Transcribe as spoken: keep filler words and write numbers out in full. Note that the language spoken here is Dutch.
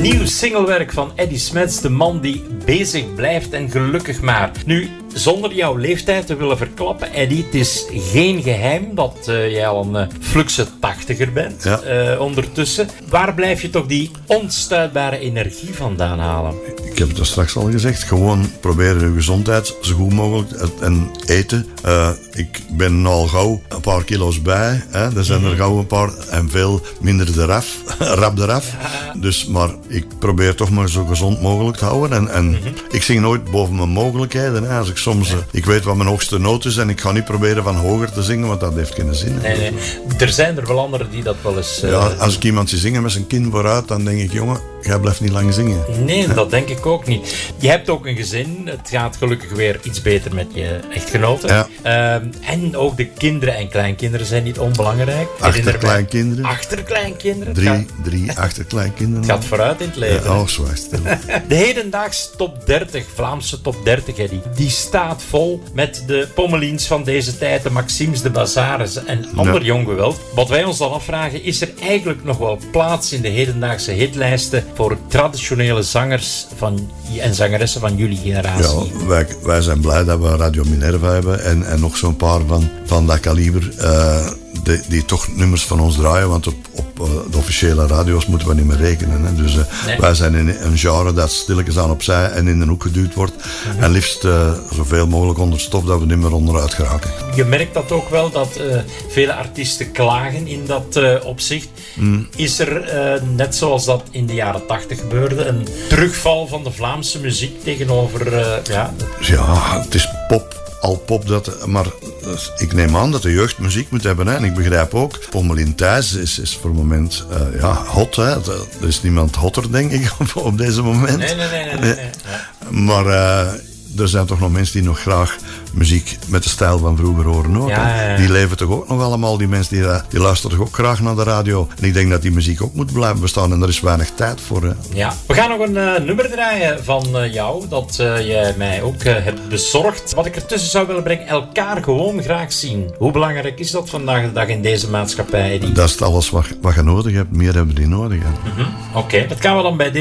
Nieuw singlewerk van Eddie Smeets, de man die bezig blijft en gelukkig maar. Nu, zonder jouw leeftijd te willen verklappen, Eddie, het is geen geheim dat uh, jij al een uh, fluxe tachtiger bent ja. uh, ondertussen. Waar blijf je toch die onstuitbare energie vandaan halen? Ik heb het er straks al gezegd, gewoon proberen je gezondheid zo goed mogelijk en eten. Uh, ik ben al gauw een paar kilo's bij, hè. Er zijn er gauw een paar en veel minder eraf, rap eraf. Dus, maar ik probeer toch maar zo gezond mogelijk te houden. En, en mm-hmm. ik zing nooit boven mijn mogelijkheden. Hè. Als ik soms, nee. uh, ik weet wat mijn hoogste noot is en ik ga niet proberen van hoger te zingen, want dat heeft geen zin. Nee, nee. Er zijn er wel anderen die dat wel eens... Uh, ja, als ik iemand zie zingen met zijn kin vooruit, dan denk ik, jongen, jij blijft niet lang zingen. Nee, ja. Dat denk ik ook niet. Je hebt ook een gezin. Het gaat gelukkig weer iets beter met je echtgenoten. Ja. Uh, en ook de kinderen en kleinkinderen zijn niet onbelangrijk. Achterkleinkinderen. Achterkleinkinderen. Drie, gaat, drie achterkleinkinderen. Het gaat vooruit in het leven. Ja, oh, zo is het. De hedendaagse top dertig, Vlaamse top dertig, Eddie, die staat vol met de pommeliens van deze tijd, de Maximes, de Bazares en ander ja. jong geweld. Wat wij ons dan afvragen, is er eigenlijk nog wel plaats in de hedendaagse hitlijsten voor traditionele zangers van, en zangeressen van jullie generatie? Ja, wij, wij zijn blij dat we Radio Minerva hebben en, en nog zo'n paar van, van dat kaliber uh, die, die toch nummers van ons draaien, want op, op uh, de officiële radio's moeten we niet meer rekenen. Hè. Dus uh, nee. wij zijn in een genre dat stilletjes aan opzij en in een hoek geduwd wordt. Mm-hmm. En liefst uh, zoveel mogelijk onder stof dat we niet meer onderuit geraken. Je merkt dat ook wel, dat uh, vele artiesten klagen in dat uh, opzicht. Mm. Is er, uh, net zoals dat in de jaren tachtig gebeurde, een terugval van de Vlaamse muziek tegenover... Uh, ja, ja, het is pop. Al pop, dat, maar ik neem aan dat de jeugd muziek moet hebben. Hè. En ik begrijp ook, Pommelien Thijs is, is voor het moment uh, ja, hot. Hè. Er is niemand hotter, denk ik, op, op deze moment. Nee, nee, nee. nee, nee, nee. Maar uh, er zijn toch nog mensen die nog graag muziek met de stijl van vroeger horen ook. Ja, ja, ja. Die leven toch ook nog allemaal. Die mensen die, die luisteren toch ook graag naar de radio. En ik denk dat die muziek ook moet blijven bestaan. En er is weinig tijd voor. Hè. Ja. We gaan nog een uh, nummer draaien van uh, jou. Dat uh, jij mij ook uh, hebt bezorgd. Wat ik ertussen zou willen brengen. Elkaar gewoon graag zien. Hoe belangrijk is dat vandaag de dag in deze maatschappij? Die... Dat is alles wat, wat je nodig hebt. Meer hebben we niet nodig. Mm-hmm. Oké. Okay. Dat gaan we dan bij deze